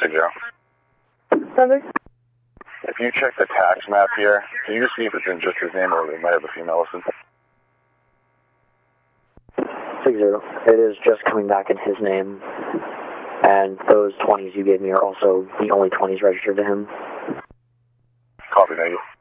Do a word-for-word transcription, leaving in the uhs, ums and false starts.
Six zero. Seven. If you check the tax map here, can you just see if it's in just his name or we might have a female listed? Six zero. It is just coming back in his name, and those twenties you gave me are also the only twenties registered to him. Copy, negative.